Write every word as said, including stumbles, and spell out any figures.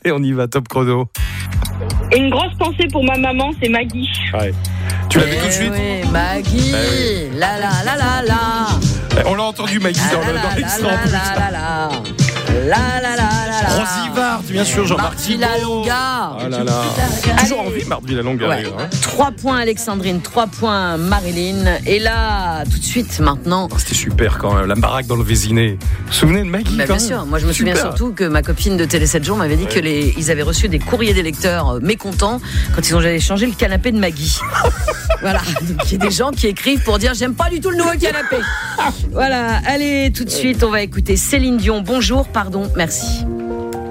Allez, on y va, top chrono. Une grosse pensée pour ma maman, c'est Maggie. Ouais. Tu l'avais Eh tout de suite oui, Maggie, Eh oui. la la la la la. On l'a entendu, Maggie, dans, le, dans l'extrait en plus. La la la la la la la. Rosie Vart, bien sûr, Jean-Marc Marthe Thibault. Villalonga. Ah là là. Toujours en vie, Marthe Villalonga. Ouais. Hein. trois points Alexandrine, trois points Marilyn. Et là, tout de suite, maintenant. Oh, c'était super quand même, la baraque dans le Vésiné. Vous vous souvenez de Maggie Bah, quand bien même sûr, moi je me souviens Super. surtout que ma copine de Télé sept jours m'avait dit Ouais. que les, ils avaient reçu des courriers des lecteurs euh, mécontents quand ils ont allé changer le canapé de Maggie. Voilà, donc il y a des gens qui écrivent pour dire j'aime pas du tout le nouveau canapé. Voilà, allez, tout de suite, on va écouter Céline Dion. Bonjour, pardon, merci.